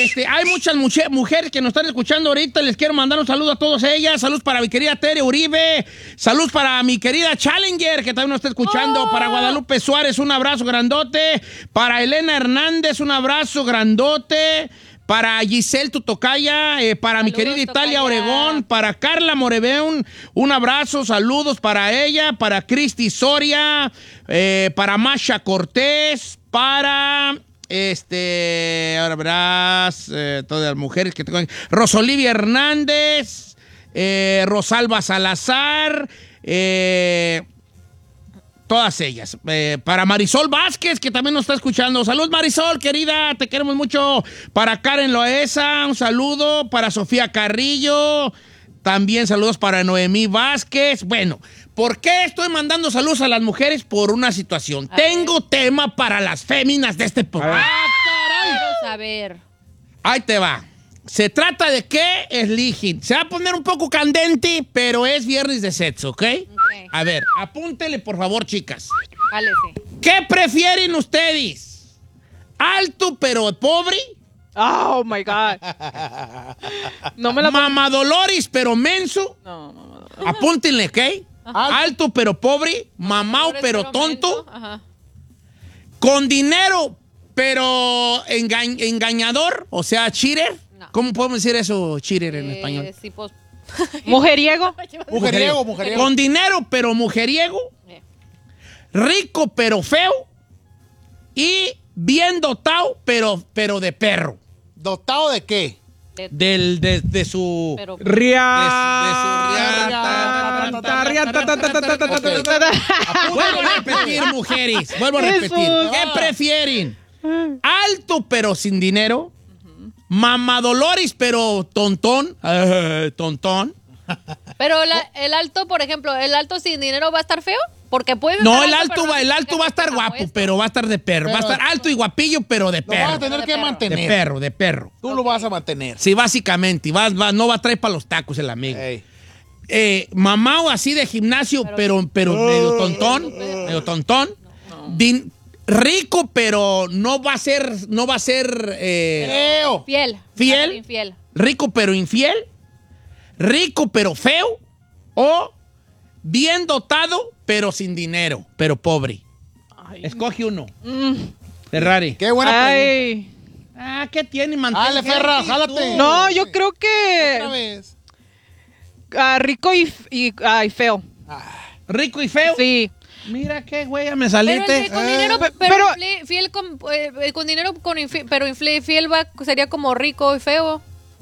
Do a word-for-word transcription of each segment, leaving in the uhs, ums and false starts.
este, hay muchas muche- mujeres que nos están escuchando ahorita. Les quiero mandar un saludo a todas ellas. Saludos para mi querida Tere Uribe. Saludos para mi querida Challenger, que también nos está escuchando. Oh. Para Guadalupe Suárez, un abrazo grandote. Para Elena Hernández, un abrazo grandote. Para Giselle Tutocaya, eh, para saludos, mi querida Italia Tocaya. Oregón, para Carla Moreveun, un abrazo, saludos para ella, para Cristi Soria, eh, para Masha Cortés, para, este, ahora verás, eh, todas las mujeres que tengo, Rosolivia Hernández, eh, Rosalba Salazar, eh... todas ellas. Eh, para Marisol Vázquez, que también nos está escuchando. Salud, Marisol, querida. Te queremos mucho. Para Karen Loesa, un saludo. Para Sofía Carrillo. También saludos para Noemí Vázquez. Bueno, ¿por qué estoy mandando saludos a las mujeres? Por una situación. A Tengo ver. tema para las féminas de este programa. ¡Ah, caray! Quiero saber. Ahí te va. Se trata de que eligen. Se va a poner un poco candente, pero es viernes de sexo, ¿ok? okay. A ver, apúntele, por favor, chicas. Válese. ¿Qué prefieren ustedes? ¿Alto pero pobre? Oh, my God. No me la ¿Mamadoloris pero menso? No, no, no. Apúntenle, ¿ok? Ajá. Alto pero pobre, mamao pero, pero tonto. Ajá. Con dinero pero enga engañador, o sea, cheater. No. ¿Cómo podemos decir eso, cheater, eh, en español? Sí, pues. Mujeriego. Mujeriego, mujeriego. Con dinero, pero mujeriego. Yeah. Rico, pero feo. Y bien dotado, pero, pero de perro. ¿Dotado de qué? De, Del, de, de su... Pero, ria... Vuelvo a repetir, mujeres. Vuelvo a repetir. Jesús. ¿Qué prefieren? ¿Alto, pero sin dinero? Mamadoloris, pero tontón. Uh, tontón. Pero la, el alto, por ejemplo, ¿el alto sin dinero va a estar feo? Porque puede No, el alto, alto va, el alto va a estar guapo, esto. pero va a estar de perro. Pero va a estar alto y guapillo, pero de perro. Lo vas a tener de que perro. mantener. De perro, de perro. Tú okay. lo vas a mantener. Sí, básicamente. Vas, vas, no va a traer para los tacos el amigo. Hey. Eh, mamao así de gimnasio, pero, pero, pero uh, medio tontón. Uh, medio tontón. No. Din, rico, pero no va a ser, no va a ser eh, fiel. Fiel. Infiel. Rico, pero infiel. Rico, pero feo. O bien dotado, pero sin dinero, pero pobre. Ay. Escoge uno. Mm. Ferrari. Qué buena Ay. pregunta. Ah, ¿qué tiene? Dale, Ferra, jálate. No, yo creo que... Otra vez. Uh, rico y, y, uh, y feo. Ah. ¿Rico y feo? Sí. Mira qué güey, me saliste. Pero el con dinero, eh, pero, pero infiel, fiel con, eh, con dinero, con infiel, pero infiel va, sería como rico y feo.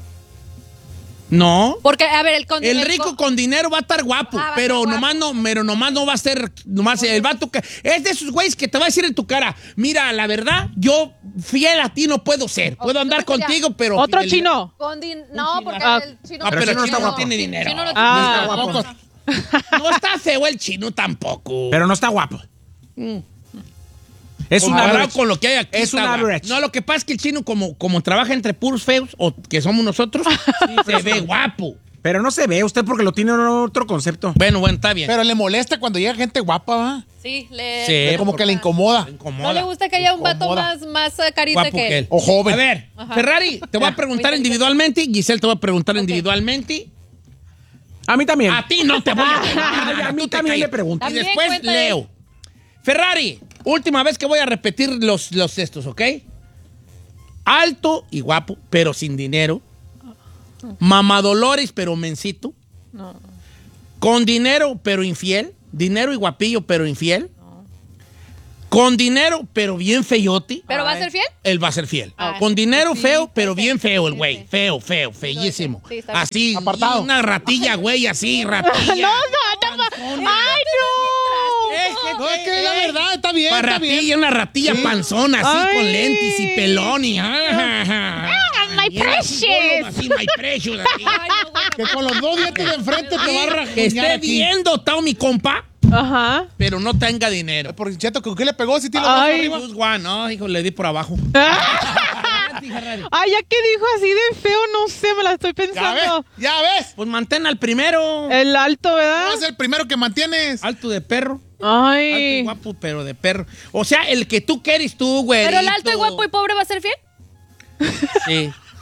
No. Porque, a ver, el, con, el rico el, con dinero va a estar guapo, ah, pero guapo. nomás no, pero nomás no va a ser, nomás el vato que es de esos güeyes que te va a decir en tu cara, mira, la verdad, yo fiel a ti no puedo ser, puedo andar oh, contigo, pero otro fidelidad. chino. Con din no, porque ah, el chino, ah, pero el chino, chino no, no tiene dinero. Chino no ah, tiene dinero. No, no está feo el chino tampoco. Pero no está guapo. Mm. Es un average. Con lo que hay aquí es un average. No, lo que pasa es que el chino, como, como trabaja entre puros feos, o que somos nosotros, sí, se ve guapo. Pero no se ve usted porque lo tiene en otro concepto. Bueno, bueno, está bien. Pero le molesta cuando llega gente guapa, ¿va? Sí, le... Sí, como que le incomoda. le incomoda. No le gusta que haya un vato más, más carita guapo que él. que él. O joven. A ver, ajá. Ferrari, te voy a preguntar individualmente. Giselle te va a preguntar okay. individualmente. A mí también. A ti no te voy a preguntar. A mí también le pregunto. Y después Leo. Él. Ferrari, última vez que voy a repetir los, los estos, ¿ok? Alto y guapo, pero sin dinero. Mamadolores, pero mencito. No. Con dinero, pero infiel. Dinero y guapillo, pero infiel. No. Con dinero, pero bien feyote. ¿Pero Ay. va a ser fiel? Él va a ser fiel. Ay. Con dinero sí, feo, pero sí, bien feo el sí, güey. sí. Feo, feo, feísimo. Sí, así, apartado. Una ratilla, güey, así, ratilla. no, no, no. ¡Ay, no! Es que, no, es que la verdad está bien, para está bien. ratilla, una ratilla sí. panzona, así, Ay. con lentes y pelón y... Ah, my precious. Así, my precious. Así. Ay, no, güey. Que con los dos dientes de enfrente te va a rajuñar. Que esté bien dotado mi compa. Ajá. Pero no tenga dinero. Por cierto, ¿con qué le pegó si tiene los brazos arriba? Just one, no, hijo, le di por abajo. Ay, ya que dijo así de feo, no sé, me la estoy pensando. Ya ves, ya ves. Pues mantén al primero. El alto, ¿verdad? No es el primero que mantienes. Alto de perro. Ay. Alto y guapo, pero de perro. O sea, el que tú quieres tú, güey. ¿Pero el alto y guapo y pobre va a ser fiel? Sí.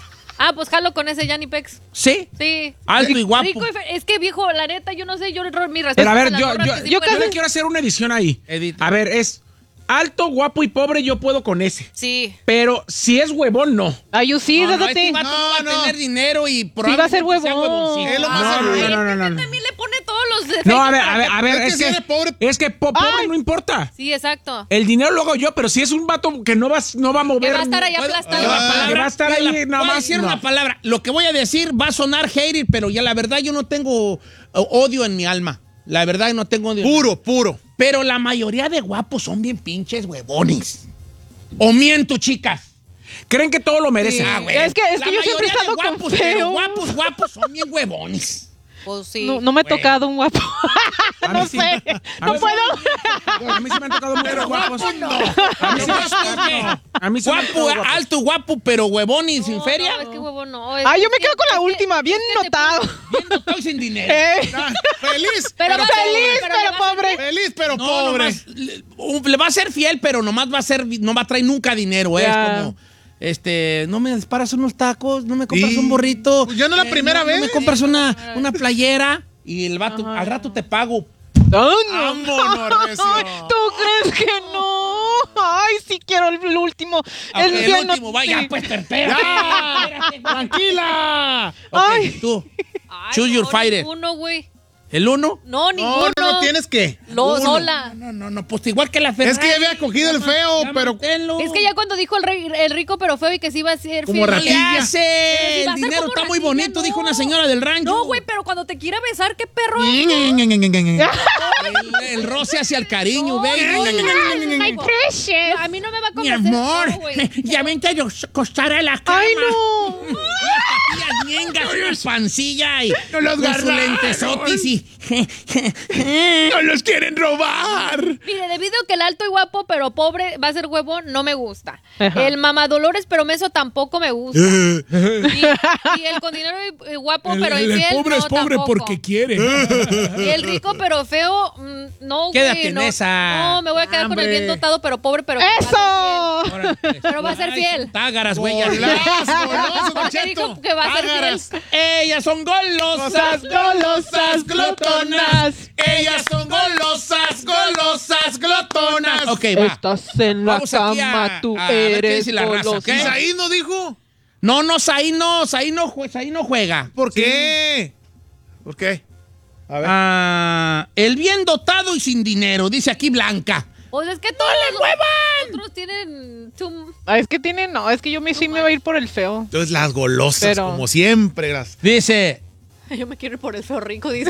Ah, pues jalo con ese Yanni Pex. ¿Sí? Sí. Alto y guapo. Rico y fe- es que viejo, la neta, yo no sé, yo mi respeto. Pero a ver, para las yo, morras yo, que sí yo, pueden- le quiero hacer una edición ahí. Edita. A ver, es alto, guapo y pobre, yo puedo con ese. Sí. Pero si es huevón, no. Ay, you see, No, no, that's the este thing. vato no va a No, no. tener dinero y va a ser probablemente sea huevón. huevoncito. Es lo más No, no, seguro. no, no, no, no. También le pone todos los defectos. No, a ver, para a ver, que- a ver, Es que es si que, eres pobre- es que po- pobre Ay. no importa. Sí, exacto. El dinero lo hago yo, pero si es un vato que no va, no va a mover. Que va a estar ahí ¿Puedo- aplastado. la Ah, palabra? que va a estar Yo ahí la- nada voy a más, decir no. una palabra. Lo que voy a decir va a sonar hater, pero ya la verdad yo no tengo uh, odio en mi alma. La verdad no tengo odio. Puro, puro. Pero la mayoría de guapos son bien pinches huevones. O miento, chicas. Creen que todo lo merecen. Ah, güey. Es que- es La que yo siempre he mayoría de estado con guapos, pero feos. guapos, guapos son bien huevones. Pues sí. No, no me he Güey. tocado un guapo. A mí no sí. sé. A No mí sí. puedo. A mí se me han tocado muchos guapos. no. A mí sí me han tocado. A mí sí me han Guapo, tocado guapos. alto, guapo, pero huevón y sin No, feria. No, es que huevo no. es Ay, yo me que- quedo con la es que- última, bien es que te notado. Bien dotado y sin dinero. Eh, Ah, feliz, Pero pero, va a ser- feliz, pero pero le va a pobre. feliz, pero No, pobre. nomás, le, un- le va a ser fiel, pero nomás va a ser, no va a traer nunca dinero, ¿eh? Ya. Es como, este, no me disparas unos tacos, no me compras Y- un burrito. Pues ya no es la primera no, vez. No me compras una, una playera y el vato, al rato te pago. Ay, no. Vámonos, recio. ¿Tú crees que no? Ay, sí quiero el último. Ok, el día no- último, vaya, sí. pues, espérate. ¡Ya! Espérate, güey. ¡Tranquila! Ok, Ay. tú, Ay, choose your no, fighter. ninguno, güey. ¿El uno? No, ninguno. No, no, no tienes que. Lo, Uno. sola. No, no, no, pues igual que la Ferrari. Es que ya había cogido el feo, Ya pero manténlo. Es que ya cuando dijo el, rey- el rico pero feo y que sí iba a ser Como fiel, ¿Qué ratilla. le Pero hace? si va El a ser dinero como está muy ratilla, bonito, no. dijo una señora del rancho. No, güey, pero cuando te quiera besar, qué perro. El, el roce hacia el cariño, No, baby. no, no, no, no, My no. precious. A mí no me va a Mi convencer. amor, no, güey. ya vente a acostar a la cama. Ay, no. Unas patillas ñengas, una pancilla y No los con sus agarraron. lentesotis y... ¡No los quieren robar! Mire, debido a que el alto y guapo pero pobre va a ser huevo, no me gusta. Ajá. El mamadolores pero meso tampoco me gusta. y, y el con dinero y, y guapo pero infiel, no, tampoco. quiere. Y el rico pero feo, mm, no, güey. Quédate en no, esa. No, me voy a quedar con el bien Hombre. dotado pero pobre, pero va a ser ¡Eso! Órale, pues. Pero va a ser Ay, fiel. son Tágaras, güey. ya. ¡Golazo, golazo, Porque Don dijo Cheto! que va a ser Tágaras. fiel. Ellas son golosas, golosas, glotonas. Ellas son golosas, golosas, glotonas. Ok, va. Estás en la Vamos aquí a- cama, tú a ver qué eres dice la raza, goloso. ¿ok? Isaí no dijo. No, no, ahí no, ahí no, jue- ahí no juega. ¿Por qué? ¿Por qué? A ver. Ah, el bien dotado y sin dinero, dice aquí Blanca. Pues es que todos le muevan! otros tienen su- Ah, es que tiene, no, es que yo me, sí me voy a ir por el feo. Entonces las golosas, Pero- como siempre. Las... Dice, Yo me quiero ir por el feo rico, dice.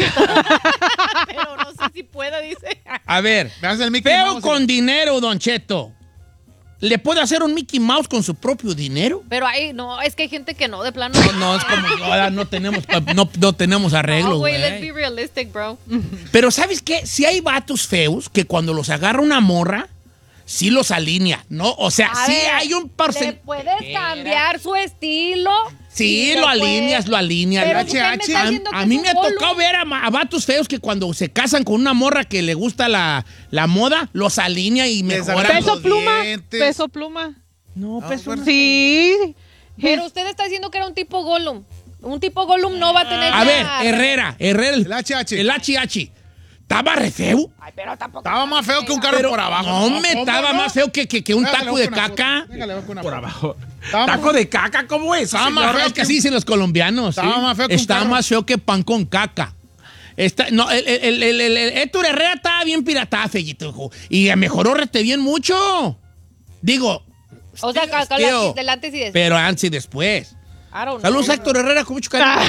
Pero no sé si pueda, dice. a ver, Me hace el Mickey feo Mouse. con dinero, Don Cheto. ¿Le puede hacer un Mickey Mouse con su propio dinero? Pero ahí, no, es que hay gente que no, de plano. No, no, es como yo, ahora no tenemos, no, no tenemos arreglo, No, güey, let's güey. be realistic, bro. Pero ¿sabes qué? Si hay vatos feos que cuando los agarra una morra, sí los alinea, ¿no? O sea, A sí ver, hay un Le porcentaje. puedes cambiar su estilo. Sí, y lo le puedes- alineas, lo alineas. Pero lo usted me alineas. está A, diciendo que a es mí un me ha bolo. tocado ver a, ma- a vatos feos que cuando se casan con una morra que le gusta la, la moda, los alinea y Les mejora. agarra Peso los pluma, dientes. peso pluma. No, Ah, peso. bueno. Sí. Pero usted está diciendo que era un tipo Gollum. Un tipo Gollum no va a tener. A ver, ya- Herrera, Herrera. El H H. El H H. ¿Estaba re feo? Ay, pero tampoco. Estaba más feo que un carro por abajo. No, me ¿cómo estaba no? más feo que, que, que un Déjale, taco voy de con una caca. foto. Déjale, voy con una Por foto. abajo. Estaba más- ¿Taco de caca? ¿Cómo es? Estaba más Señor, feo es que que así un- dicen los colombianos. Estaba ¿sí? más feo que un Está carro. más feo que pan con caca. Está, no, el, el, el, el, el Héctor Herrera estaba bien pirata, feíto, hijo. Y mejoró rete bien mucho. Digo, O sea, acá tío, delante y después. pero antes y después. I don't know. Saludos a Héctor Herrera con mucho cariño.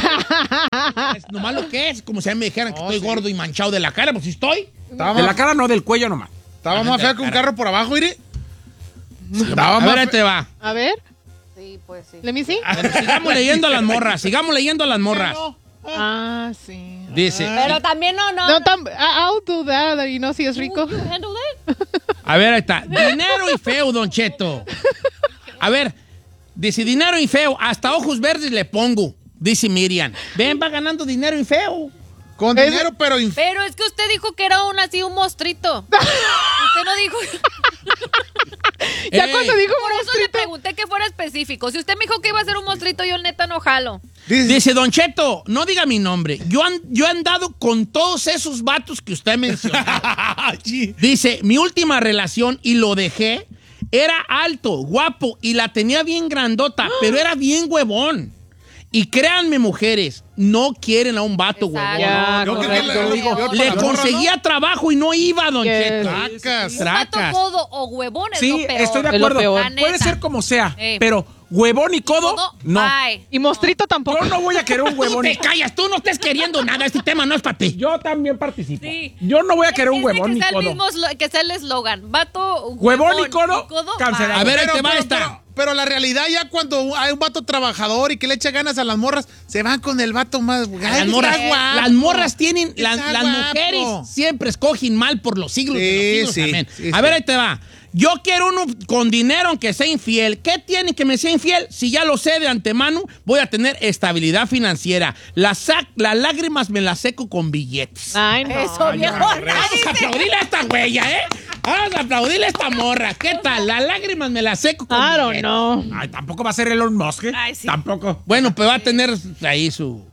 Es nomás lo que es, como si me dijeran que No, estoy sí. gordo y manchado de la cara, pues sí estoy. Estaba De la más, cara no, del cuello nomás. estaba más feo que un carro por abajo, mire. Estaba A más ver, ahí fe- te va. A ver, Sí, pues sí. let me see. Bueno, sigamos leyendo a las morras, sigamos leyendo a las morras. Ah, sí. Dice, Pero también no, no. No, tam- I- I'll do that, y no si es rico. You handle it? a ver, ahí está. Dinero y feo, Don Cheto. A ver, dice dinero y feo, hasta ojos verdes le pongo, dice Miriam. Ven, va ganando dinero y feo. Con Es- dinero, pero inf- Pero es que usted dijo que era un así un mostrito. Usted no dijo. Ya Ey. cuando dijo Por eso le monstruito. pregunté que fuera específico. Si usted me dijo que iba a ser un monstruito, yo neta no jalo. Dice, Dice, Don Cheto, no diga mi nombre. Yo, han- yo he andado con todos esos vatos que usted mencionó. sí. Dice, mi última relación, y lo dejé, era alto, guapo, y la tenía bien grandota, pero era bien huevón. Y créanme, mujeres, no quieren a un vato Exacto. huevón. Ya, Yo creo que correcto. le- digo. yo- Le Yo- conseguía trabajo y no iba, Don Yes. Cheto. Tracas. Un vato Tracas. codo o huevón es Sí, lo peor. estoy de Es lo acuerdo. peor. La Puede neta. ser como sea, Eh. pero huevón y codo, Codo, no. bye. Y monstruito tampoco. Yo no voy a querer un Tú huevón y te callas, tú no estés queriendo nada. Este tema no es para ti. Yo también participo. Sí. Yo no voy a querer un Ese huevón que ni sea el codo. mismo eslo- que sea el eslogan. Vato, Huevón y codo, cancelado. bye. A ver, ahí Pero, te va pero, esta. pero- pero la realidad ya cuando hay un vato trabajador y que le echa ganas a las morras, se van con el vato más... Ay, Las está morras, guapo. las morras tienen, Está las, las guapo. mujeres siempre escogen mal por los siglos Sí, de los siglos. sí, Amén. sí, A sí. ver, ahí te va. Yo quiero uno con dinero aunque sea infiel. ¿Qué tiene que me sea infiel? Si ya lo sé de antemano, voy a tener estabilidad financiera. Las, sac- las lágrimas me las seco con billetes. Ay, no. Eso, viejo. Vamos a aplaudirle a esta huella, ¿eh? Vamos a aplaudirle a esta morra. ¿Qué tal? Las lágrimas me las seco con I don't billetes. know. Ay, tampoco va a ser Elon Musk. ¿eh? Ay, sí. Tampoco. Bueno, pues va a tener ahí su...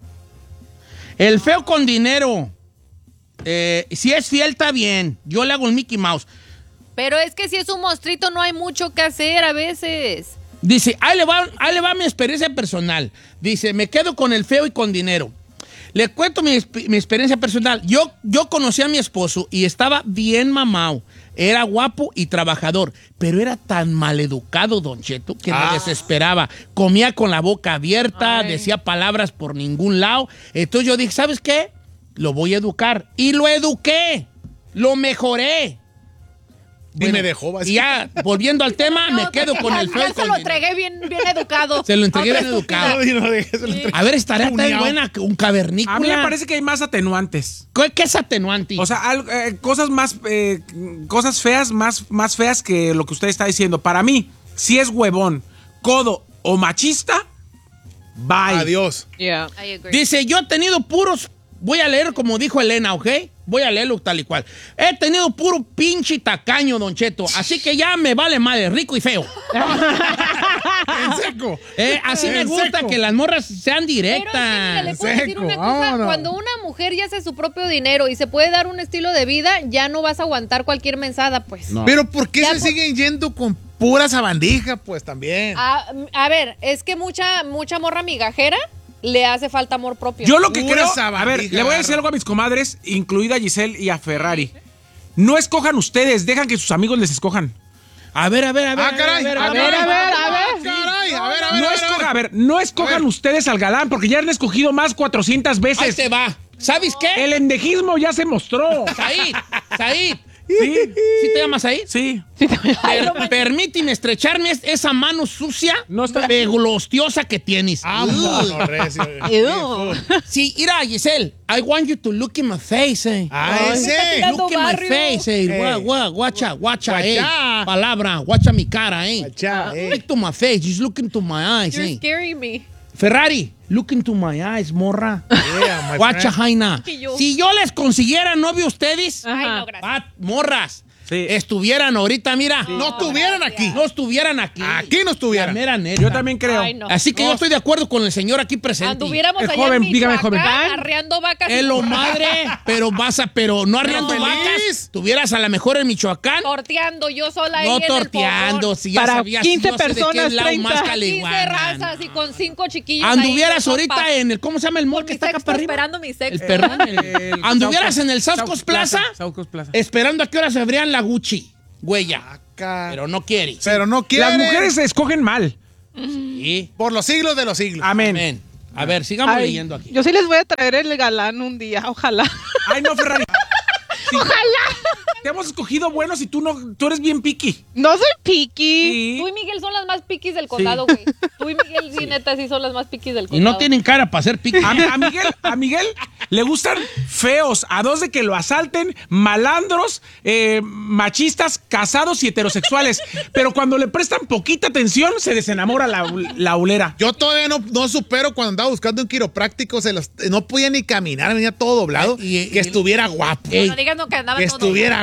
El feo con dinero. Eh, si es fiel, está bien. Yo le hago el Mickey Mouse. Pero es que si es un monstruito no hay mucho que hacer a veces. Dice, ahí le, va, ahí le va mi experiencia personal. Dice, me quedo con el feo y con dinero. Le cuento mi, exp- mi experiencia personal. Yo, yo conocí a mi esposo y estaba bien mamado. Era guapo y trabajador, pero era tan maleducado, Don Cheto, que Ah. me desesperaba. Comía con la boca abierta, Ay. decía palabras por ningún lado. Entonces yo dije, ¿sabes qué? Lo voy a educar. Y lo eduqué. Lo mejoré. Y me dejó, va a Y ya, volviendo al tema, me No, quedo con el feo y Yo se con lo dinero. entregué bien, bien educado. Se lo entregué Otra bien estúpida. educado. Ay, no, déjese lo entre- A ver, estaría tan Tuneado. buena un cavernícola. A mí me parece que hay más atenuantes. ¿Qué, qué es atenuante? O sea, algo- eh, cosas más, eh, cosas feas, más, más feas que lo que usted está diciendo. Para mí, si es huevón, codo o machista, bye. Adiós. Yeah. I agree. Dice, yo he tenido puros, voy a leer como dijo Elena, ¿ok? Voy a leerlo tal y cual. He tenido puro pinche tacaño, Don Cheto. Así que ya me vale madre, rico y feo. En seco. Eh, así me En gusta seco. que las morras sean Pero es que, mira, directas. le puedo decir Seco, una cosa, vámonos. cuando una mujer ya hace su propio dinero y se puede dar un estilo de vida, ya no vas a aguantar cualquier mensada, pues. Pero ¿por qué Ya se por- siguen yendo con pura sabandija? Pues también. A, a ver, es que mucha, mucha morra migajera le hace falta amor propio. Yo lo que Pura creo, a sabandija, ver, le voy a decir agarra. algo a mis comadres, incluida a Giselle y a Ferrari. No escojan ustedes, dejan que sus amigos les escojan. A ver, a ver, a ver. Ah, caray. A ver, a ver, a ver, a ver. Caray, a ver, a ver. No a ver, a escojan, a ver. ver, no escojan A ver. ustedes al galán, porque ya han escogido más cuatrocientas Ahí veces. te va. ¿Sabes qué? El endejismo ya se mostró. Said, Said. Sí, ¿Sí te llamas Said? sí. Per- permíteme estrecharme es- esa mano sucia, No está- pegulostiosa que tienes. Vámonos, recio. Ew. Sí, mira, Giselle, I want you to look in my face, eh. Ah, Ay, ese. está tirando Look in my barrio. face, eh. Eh. Gua- gua- Guacha, guacha, eh. Guachá. Palabra, guacha mi cara, eh. Guachá, eh. Look to my face, just look into my eyes, You're eh. scaring me. Ferrari, look into my eyes, morra. Yeah, my Guacha, friend. Jaina. Y yo. Si yo les consiguiera novio a ustedes, Ay, Ajá. no, gracias. pat, morras, Sí. estuvieran ahorita, mira. No estuvieran aquí. No estuvieran aquí. Aquí no La estuvieran. mera neta. Yo también creo. Ay, no. Así que yo estoy de acuerdo con el señor aquí presente. Anduviéramos El allá joven, en dígame, Michoacán, joven. arreando vacas. Es y lo madre, pero vas a, pero no arriando feliz. vacas. Tuvieras a lo mejor en Michoacán, torteando yo sola ahí no en el torteando, fogón. si ya Para sabías quince yo sé de qué personas, lado más treinta. caliguana. quince razas y con cinco chiquillos. Anduvieras ahí, ahorita papá. en el, ¿cómo se llama el mall Con que mi está acá sexto, para arriba? esperando mi sexto. El perrón. el- El Anduvieras Saucos- en el Saucos Saucos Plaza, Saucos Plaza. esperando a qué hora se abrían la Gucci, güey. Acá. Pero no quiere. Pero no quieren. Las mujeres se escogen mal. Sí. Por los siglos de los siglos. Amén. Amén. A ver, sigamos Ay, leyendo aquí. yo sí les voy a traer el galán un día, ojalá. Ay, no, Ferrari. Sí. Te hemos escogido buenos y tú no, tú eres bien picky. No soy piqui. Sí. Tú y Miguel son las más piquis del condado, güey. Tú y Miguel, sí, neta, sí son las más piquis del Y condado. no tienen cara para ser piqui. A, a Miguel, a Miguel le gustan feos, a dos de que lo asalten, malandros, eh, machistas, casados y heterosexuales. Pero cuando le prestan poquita atención, se desenamora la, la ulera. Yo todavía no, no supero cuando andaba buscando un quiropráctico, se los, no podía ni caminar, venía todo doblado. Y- y- que estuviera guapo. Ey, No digan no, que andaba que todo. estuviera Ey,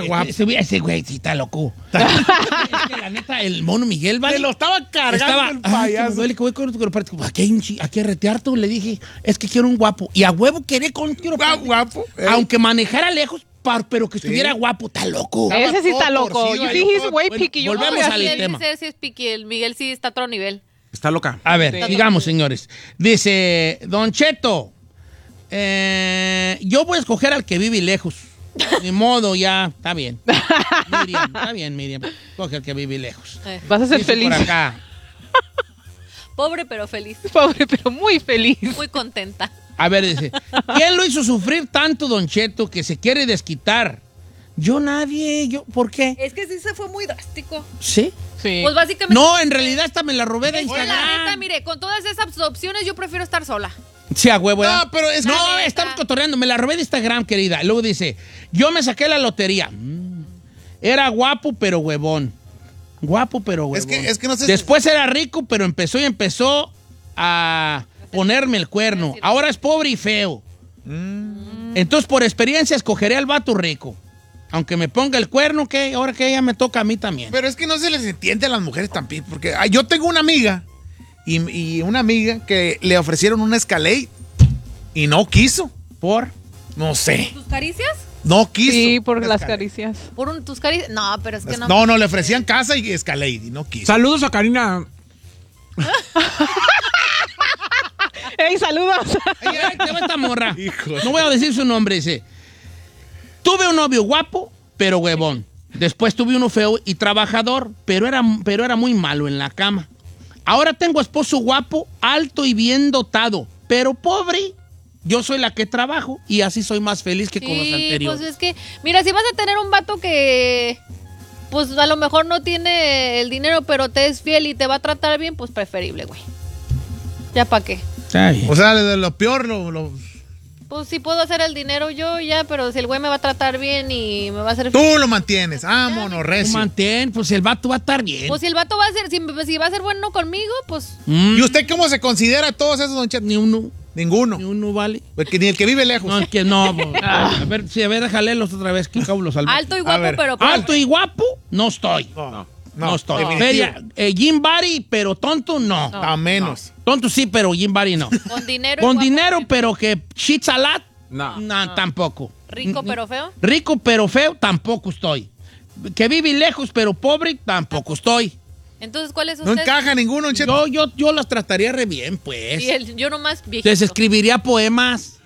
guapo. Ese, ese güey sí está loco. Es que la neta, el mono Miguel, ¿vale? Se lo estaba cargando Estaba, el "Ay, que me payaso. duele, que voy con otro quiropráctico". Aquí hay, un chi- aquí hay retearto. Le dije, es que quiero un guapo. Y a huevo quería con un Ah, quiropráctico. guapo. Eh. Aunque manejara lejos, par- pero que estuviera guapo, está loco. Estaba Ese sí está todo loco. torcido You ahí, think he's todo- way Bueno, picky. Yo no volvemos voy a al hacer- Miguel tema. dice, sí es piqui, el Miguel sí está a otro nivel. Está loca. A ver, Sí. digamos, señores. Dice, Don Cheto, eh, yo voy a escoger al que vive lejos. Ni modo, ya, está bien. Miriam, está bien, Miriam. Escoge al que vive lejos. Eh, Vas a ser Dice feliz. por acá. Pobre pero feliz. Pobre, pero muy feliz. Muy contenta. A ver, dice, ¿quién lo hizo sufrir tanto, Don Cheto, que se quiere desquitar? Yo nadie, yo, ¿por qué? Es que sí se fue muy drástico. ¿Sí? Sí. Pues básicamente... No, en realidad esta me la robé de Es que la neta, Instagram. mire, con todas esas opciones yo prefiero estar sola. Sí, a huevo, ¿verdad? No, pero es que- No, La neta. estamos cotorreando. Me la robé de Instagram, querida. Luego dice, yo me saqué la lotería. Mm. Era guapo, pero huevón. Guapo, pero huevón. Es que- es que no sé si- Después era rico, pero empezó y empezó a ponerme el cuerno. Ahora es pobre y feo. Mm. Entonces, por experiencia, escogeré al vato rico. Aunque me ponga el cuerno, ¿qué? Ahora que ella me toca a mí también. Pero es que no se les entiende a las mujeres también, porque ay, yo tengo una amiga y, y una amiga que le ofrecieron una Escalade y no quiso. ¿Por? No sé, ¿Tus caricias? no quiso. Sí, por la las Escalade. caricias. ¿Por un, tus caricias? No, pero es que no. No, no, le ofrecían casa y Escalade y no quiso. Saludos a Karina. ¡Ey, saludos! Ay, ay, te va esta morra. Hijo. No voy a decir su nombre, dice. Tuve un novio guapo, pero huevón. Después tuve uno feo y trabajador, pero era, pero era muy malo en la cama. Ahora tengo esposo guapo, alto y bien dotado, pero pobre. Yo soy la que trabajo y así soy más feliz que con los Sí, anteriores. pues es que, mira, si vas a tener un vato que, pues a lo mejor no tiene el dinero, pero te es fiel y te va a tratar bien, pues preferible, güey. ¿Ya para qué? Está bien. O sea, de lo peor, lo, lo- Pues sí puedo hacer el dinero yo ya, pero si el güey me va a tratar bien y me va a hacer... tú lo mantienes. Vámonos, Tú recio. mantén, pues el vato va a estar bien. Pues si el vato va a ser, si, si va a ser bueno conmigo, pues... Mm, ¿Y usted cómo se considera todos esos, don Chet? Ni uno, Ninguno. ni uno vale. Porque ni el que vive lejos. No, es que no. pues, a ver, sí, a ver, déjale los otra vez, que cabo los salvo. Alto y guapo, ver, pero... Alto y guapo, no estoy. No, No, estoy. definitivo. Feria, eh, Jim Barry, pero tonto, no. No. A menos. Tonto sí, pero Jim Barry no. Con dinero y Con guapo, dinero, pero que shit salad, No. no, tampoco. rico pero feo. Rico, pero feo, tampoco estoy. Que vive lejos, pero pobre, tampoco estoy. Entonces, ¿cuál es No usted? encaja ninguno, don Chet. Yo, yo, yo las trataría re bien, pues. Y el- yo nomás viejito. Les escribiría poemas.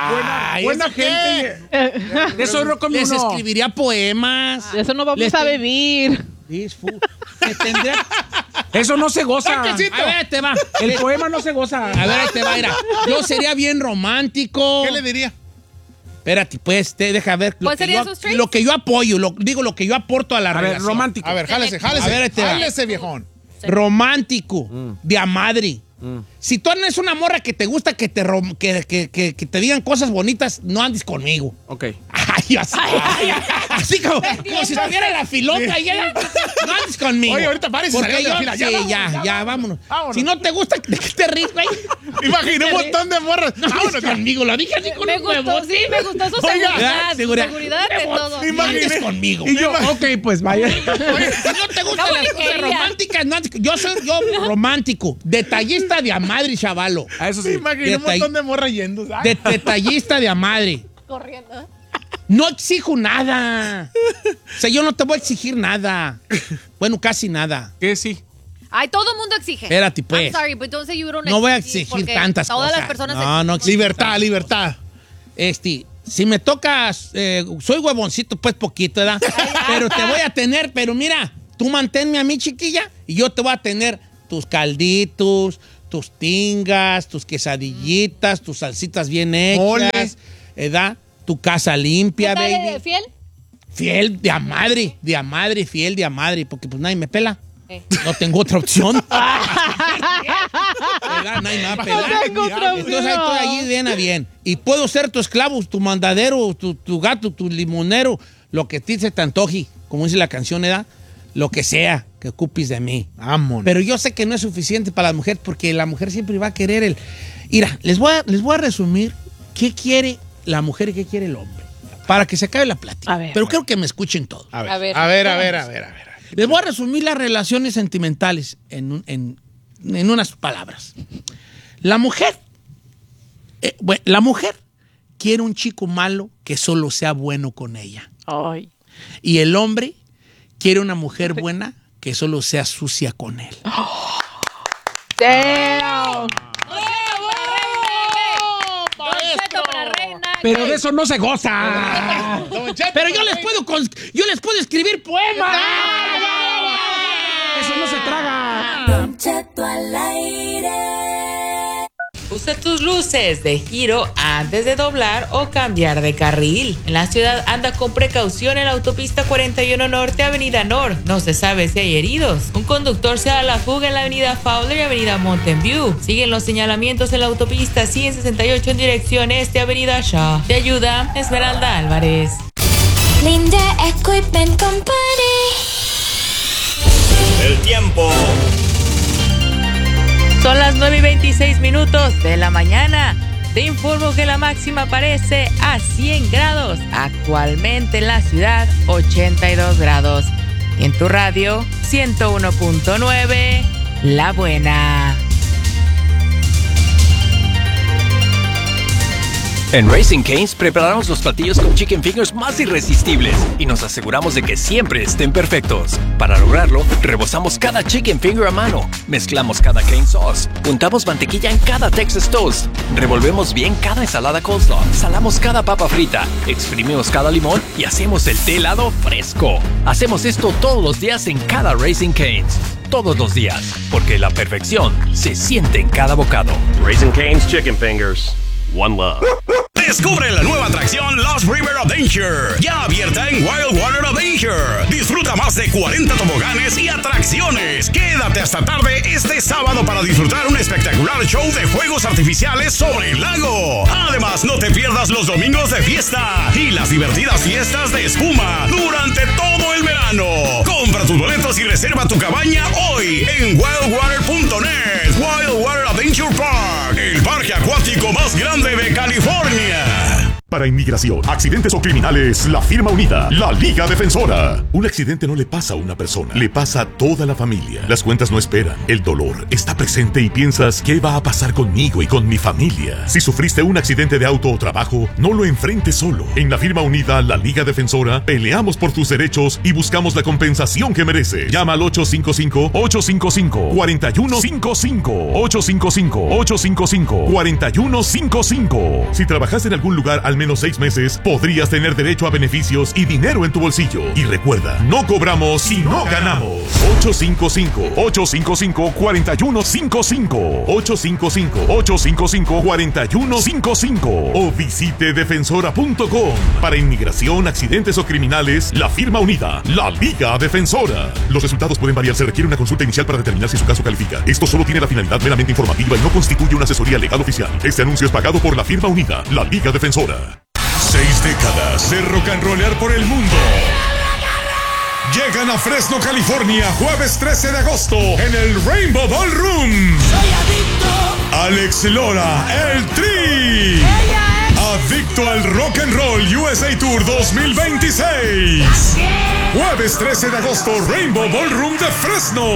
Ay, Buena ¿eso qué? gente. De eso no come Les uno. escribiría poemas. De eso no vamos Les a te- vivir. Disfu- que tendría- Eso no se goza. Sáquecito. A ver, ahí te va. El poema no se goza. A ver, ahí te va, mira. Yo sería bien romántico. ¿Qué le diría? Espérate, pues, te deja ver. Lo ¿Cuál que, serían yo, sus traits? lo que yo apoyo, lo, digo lo que yo aporto a la A ver, relación. romántico. A ver, jálese, jálese. A ver, ahí te va. Jálese, viejón. Romántico, de a madre. Si tú eres una morra que te gusta que te, rom- que, que, que, que te digan cosas bonitas, no andes conmigo. Ok. Ay, así, ay, así como, como si estuviera la filota y ella, no andes conmigo. Oye, ahorita párese, Porque salió de yo, fila. sí, Ya ya, vámonos, ya, ya vámonos. vámonos. Si no te gusta, ¿de qué te ríes, güey? Imagina un montón de morras. No andes conmigo, lo dije así con Me un gustó, huevo. sí, me gustó su Oiga. seguridad. Su Seguridad. seguridad de Huevos. todo. No andes Imagine- conmigo. Y yo, ok, pues vaya. Si no te gustan No, las ni cosas quería. románticas, no andes- yo soy yo romántico, detallista de a madre, chavalo. A eso sí. Imagina un Detall- montón de morras yendo. Ay, De detallista de a madre. Corriendo. No exijo nada. O sea, yo no te voy a exigir nada. Bueno, casi nada. Que sí. Ay, todo el mundo exige. Espérate, pues. I'm sorry, but don't say you don't No voy a exigir, exigir porque tantas todas cosas. las personas No, no exigen. libertad, libertad. Este, si me tocas, eh, soy huevoncito, pues poquito, ¿verdad? Pero te voy a tener, pero mira, tú manténme a mí, chiquilla, y yo te voy a tener tus calditos, tus tingas, tus quesadillitas, tus salsitas bien Mole. hechas, ¿verdad? Tu casa limpia, ¿Tú estás de baby. fiel? Fiel de a madre, de a madre, fiel de a madre, porque pues nadie me pela. Eh. No tengo otra opción. ¿Verdad? Nadie me va a pelar. No tengo otra opción. Entonces ahí estoy allí bien a bien. Y puedo ser tu esclavo, tu mandadero, tu, tu gato, tu limonero, lo que a ti se te antoje, como dice la canción, ¿verdad? Lo que sea que ocupes de mí. Vámonos. Pero yo sé que no es suficiente para la mujer porque la mujer siempre va a querer el... Mira, les voy a, les voy a resumir qué quiere la mujer y qué quiere el hombre. para que se acabe la plática. A ver. Pero creo que me escuchen todo. A ver, A ver. a ver, a ver, a ver, a ver. Les voy a resumir las relaciones sentimentales en, un- en, en unas palabras. La mujer, eh, bueno, la mujer quiere un chico malo que solo sea bueno con ella. Ay. Y el hombre quiere una mujer buena que solo sea sucia con él. Damn. Pero de eso no se goza. Pero yo les puedo, cons- yo les puedo escribir poemas. Eso no se traga. Don Cheto al aire. Usa tus luces de giro antes de doblar o cambiar de carril. En la ciudad anda con precaución en la autopista cuarenta y uno Norte, Avenida Nor. No se sabe si hay heridos. Un conductor se da la fuga en la Avenida Fowler y Avenida Mountain View. Siguen los señalamientos en la autopista cien sesenta y ocho en dirección este, Avenida Shaw. Te ayuda Esmeralda Álvarez. Linda Equipment Company. El tiempo. Son las nueve y veintiséis minutos de la mañana. Te informo que la máxima aparece a cien grados. Actualmente en la ciudad, ochenta y dos grados. Y en tu radio, ciento uno punto nueve, La Buena. En Raising Cane's preparamos los platillos con chicken fingers más irresistibles y nos aseguramos de que siempre estén perfectos. Para lograrlo, rebozamos cada chicken finger a mano, mezclamos cada cane sauce, untamos mantequilla en cada Texas toast, revolvemos bien cada ensalada coleslaw, salamos cada papa frita, exprimimos cada limón y hacemos el té helado fresco. Hacemos esto todos los días en cada Raising Cane's. Todos los días, porque la perfección se siente en cada bocado. Raising Cane's Chicken Fingers. One love. Descubre la nueva atracción Lost River Adventure, ya abierta en Wild Water Adventure. Disfruta más de cuarenta toboganes y atracciones. Quédate hasta tarde este sábado para disfrutar un espectacular show de fuegos artificiales sobre el lago. Además, no te pierdas los domingos de fiesta y las divertidas fiestas de espuma durante todo el verano. Compra tus boletos y reserva tu cabaña hoy en wild water punto net. Wild Water Adventure Park, el parque acuático más grande de California. Para inmigración, accidentes o criminales, la firma unida, la Liga Defensora. Un accidente no le pasa a una persona, le pasa a toda la familia. Las cuentas no esperan, el dolor está presente y piensas, ¿qué va a pasar conmigo y con mi familia? Si sufriste un accidente de auto o trabajo, no lo enfrentes solo. En la firma unida, la Liga Defensora, peleamos por tus derechos y buscamos la compensación que merece. Llama al ocho cinco cinco, ocho cinco cinco, cuatro uno cinco cinco, ocho cinco cinco, ocho cinco cinco, cuatro uno cinco cinco. Si trabajas en algún lugar al menos seis meses, podrías tener derecho a beneficios y dinero en tu bolsillo. Y recuerda, no cobramos si no ganamos. ocho cinco cinco, ocho cinco cinco, cuatro uno cinco cinco, ocho cinco cinco, ocho cinco cinco, cuatro uno cinco cinco o visite defensora punto com. Para inmigración, accidentes o criminales, la firma unida, la Liga Defensora. Los resultados pueden variar, se requiere una consulta inicial para determinar si su caso califica. Esto solo tiene la finalidad meramente informativa y no constituye una asesoría legal oficial. Este anuncio es pagado por la firma unida, la Liga Defensora. Seis décadas de rock and rollear por el mundo. Llegan a Fresno, California, jueves trece de agosto, en el Rainbow Ballroom. Soy adicto. Alex Lora, el Tri. Adicto al Rock and Roll U S A Tour dos mil veintiséis. Jueves trece de agosto, Rainbow Ballroom de Fresno.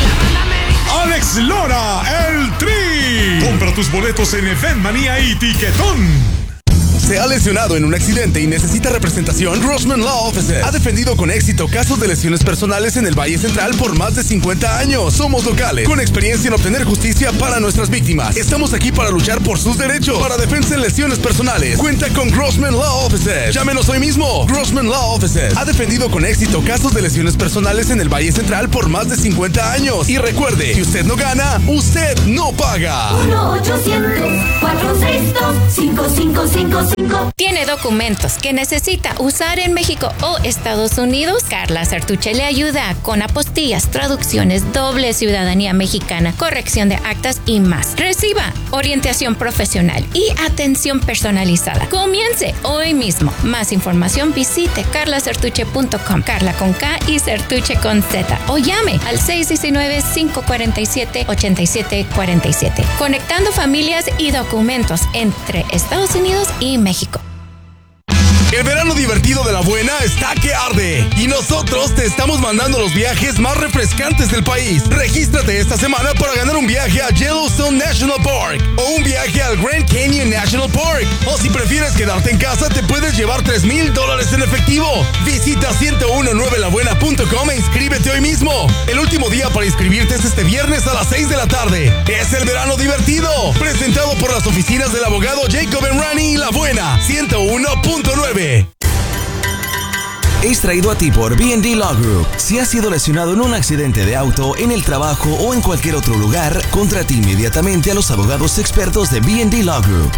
Alex Lora, el Tri. Compra tus boletos en Eventmanía y Tiquetón. ¿Se ha lesionado en un accidente y necesita representación? Grossman Law Offices ha defendido con éxito casos de lesiones personales en el Valle Central por más de cincuenta años. Somos locales, con experiencia en obtener justicia para nuestras víctimas. Estamos aquí para luchar por sus derechos. Para defensa en lesiones personales, cuenta con Grossman Law Offices. Llámenos hoy mismo. Grossman Law Offices ha defendido con éxito casos de lesiones personales en el Valle Central por más de cincuenta años. Y recuerde, si usted no gana, usted no paga. uno ochocientos, cuatro seis dos, cinco cinco cinco cinco. ¿Tiene documentos que necesita usar en México o Estados Unidos? Carla Sartuche le ayuda con apostillas, traducciones, doble ciudadanía mexicana, corrección de actas y más. Reciba orientación profesional y atención personalizada. Comience hoy mismo. Más información visite carla sartuche punto com. Carla con K y Sartuche con Z. O llame al seis uno nueve, cinco cuatro siete, ocho siete cuatro siete. Conectando familias y documentos entre Estados Unidos y México. El verano divertido de La Buena está que arde y nosotros te estamos mandando los viajes más refrescantes del país. Regístrate esta semana para ganar un viaje a Yellowstone National Park o un viaje al Grand Canyon National Park. O si prefieres quedarte en casa, te puedes llevar tres mil dólares en efectivo. Visita ciento diecinueve la buena punto com e inscríbete hoy mismo. El último día para inscribirte es este viernes a las seis de la tarde. Es el verano divertido, presentado por las oficinas del abogado Jacob Enrani y La Buena, ciento uno punto nueve. Es traído a ti por B and D Law Group. Si has sido lesionado en un accidente de auto, en el trabajo o en cualquier otro lugar, contrate inmediatamente a los abogados expertos de B and D Law Group.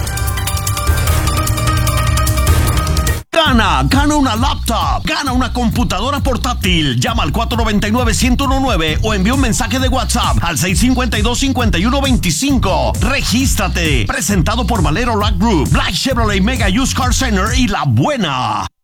Gana, gana una laptop, gana una computadora portátil. Llama al cuatro nueve nueve, uno cero uno nueve o envía un mensaje de WhatsApp al seis cinco dos, cinco uno dos cinco. Regístrate. Presentado por Valero Law Group, Black Chevrolet Mega Used Car Center y La Buena.